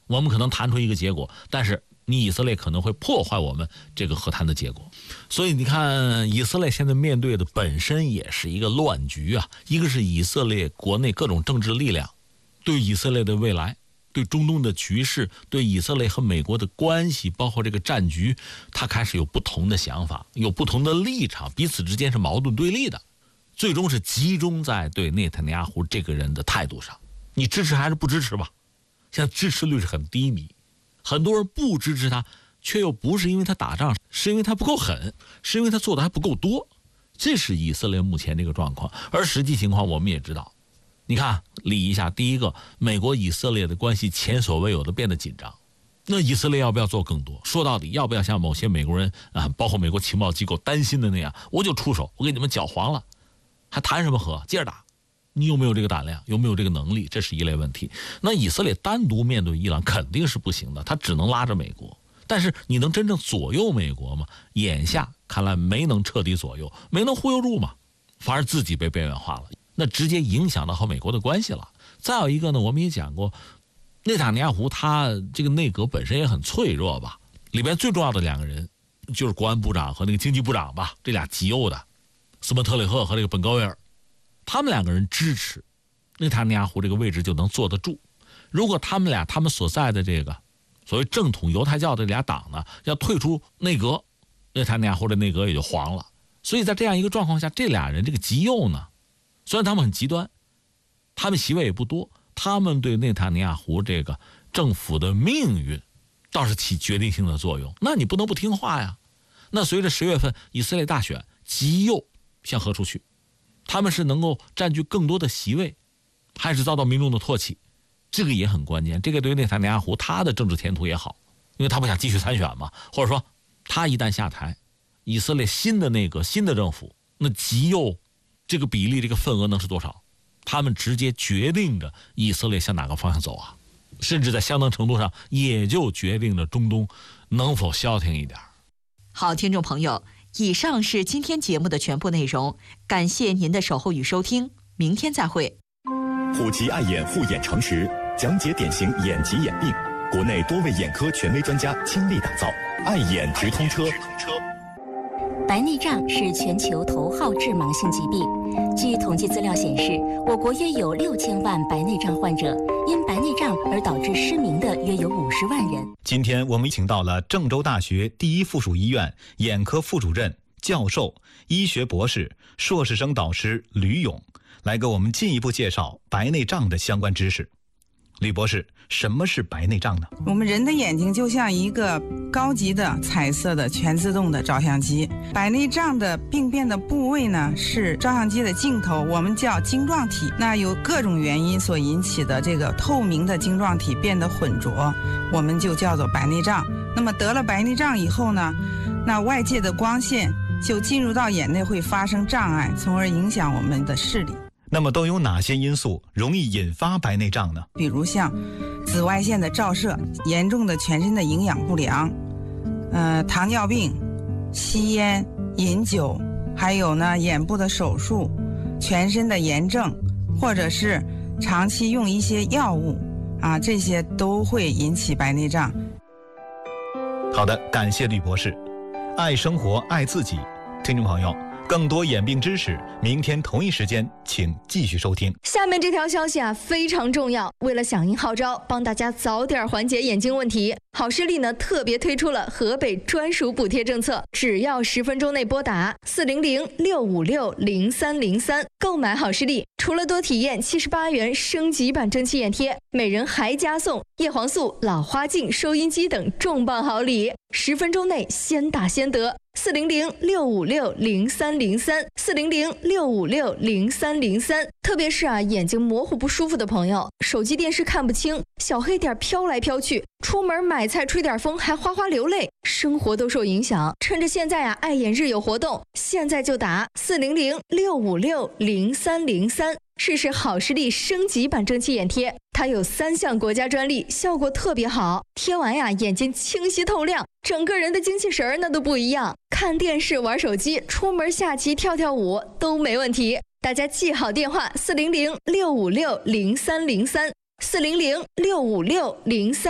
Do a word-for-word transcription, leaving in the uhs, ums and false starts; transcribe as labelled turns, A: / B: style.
A: 我们可能谈出一个结果，但是你以色列可能会破坏我们这个和谈的结果。所以你看，以色列现在面对的本身也是一个乱局啊。一个是以色列国内各种政治力量对以色列的未来，对中东的局势，对以色列和美国的关系，包括这个战局，他开始有不同的想法，有不同的立场，彼此之间是矛盾对立的，最终是集中在对内塔尼亚胡这个人的态度上，你支持还是不支持吧？现在支持率是很低迷，很多人不支持他，却又不是因为他打仗，是因为他不够狠，是因为他做的还不够多，这是以色列目前这个状况。而实际情况我们也知道，你看理一下，第一个，美国以色列的关系前所未有的变得紧张，那以色列要不要做更多？说到底，要不要像某些美国人啊，包括美国情报机构担心的那样，我就出手，我给你们搅黄了，还谈什么和？接着打。你有没有这个胆量？有没有这个能力？这是一类问题。那以色列单独面对伊朗肯定是不行的，他只能拉着美国。但是你能真正左右美国吗？眼下看来没能彻底左右，没能忽悠住嘛，反而自己被边缘化了，那直接影响到和美国的关系了。再有一个呢，我们也讲过，内塔尼亚胡他这个内阁本身也很脆弱吧，里边最重要的两个人就是国安部长和那个经济部长吧，这俩极右的斯莫特里赫和这个本高维尔，他们两个人支持内塔尼亚胡这个位置就能坐得住。如果他们俩他们所在的这个所谓正统犹太教的俩党呢要退出内阁，内塔尼亚胡的内阁也就黄了。所以在这样一个状况下，这俩人这个极右呢，虽然他们很极端，他们席位也不多，他们对内塔尼亚胡这个政府的命运倒是起决定性的作用。那你不能不听话呀。那随着十月份以色列大选，极右向何处去？他们是能够占据更多的席位，还是遭到民众的唾弃？这个也很关键。这个对于内塔尼亚胡他的政治前途也好，因为他不想继续参选嘛，或者说他一旦下台，以色列新的内阁新的政府，那极右这个比例这个份额能是多少？他们直接决定着以色列向哪个方向走啊，甚至在相当程度上也就决定了中东能否消停一点。
B: 好，听众朋友，以上是今天节目的全部内容，感谢您的守候与收听，明天再会。
C: 虎奇爱眼护眼诚实，讲解典型眼疾眼病，国内多位眼科权威专家倾力打造，爱眼直通车。
D: 白内障是全球头号致盲性疾病。据统计资料显示，我国约有六千万白内障患者，因白内障而导致失明的约有五十万人。
E: 今天我们请到了郑州大学第一附属医院眼科副主任、教授、医学博士、硕士生导师吕勇，来给我们进一步介绍白内障的相关知识。吕博士，什么是白内障呢？
F: 我们人的眼睛就像一个高级的彩色的全自动的照相机，白内障的病变的部位呢是照相机的镜头，我们叫晶状体。那由各种原因所引起的这个透明的晶状体变得浑浊，我们就叫做白内障。那么得了白内障以后呢，那外界的光线就进入到眼内会发生障碍，从而影响我们的视力。
E: 那么都有哪些因素容易引发白内障呢？
F: 比如像紫外线的照射、严重的全身的营养不良、呃，糖尿病、吸烟、饮酒，还有呢眼部的手术、全身的炎症，或者是长期用一些药物啊，这些都会引起白内障。
E: 好的，感谢吕博士。爱生活，爱自己。听众朋友，更多眼病知识，明天同一时间请继续收听。
G: 下面这条消息啊非常重要，为了响应号召，帮大家早点缓解眼睛问题，好视力呢特别推出了河北专属补贴政策，只要十分钟内拨打四零零六五六零三零三购买好视力，除了多体验七十八元升级版蒸汽眼贴，每人还加送叶黄素、老花镜、收音机等重磅好礼，十分钟内先打先得。四零零六五六零三零三，四零零六五六零三零三。特别是啊，眼睛模糊不舒服的朋友，手机电视看不清，小黑点飘来飘去，出门买菜吹点风还哗哗流泪，生活都受影响。趁着现在啊，爱眼日有活动，现在就打四零零六五六零三零三。试试好视力升级版蒸汽眼贴，它有三项国家专利，效果特别好。贴完呀，眼睛清晰透亮，整个人的精气神那都不一样。看电视、玩手机、出门下棋、跳跳舞都没问题。大家记好电话：四零零六五六零三零三，四零零六五六零三。